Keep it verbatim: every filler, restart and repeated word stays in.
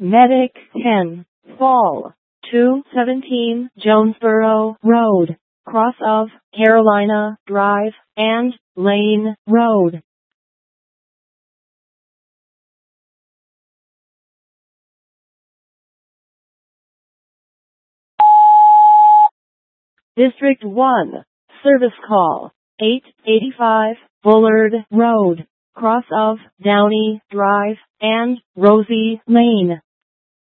Medic ten, Fall two seventeen Jonesboro Road, cross of Carolina Drive and Lane Road. District one, Service Call eight eighty-five Bullard Road, cross of Downey Drive and Rosie Lane.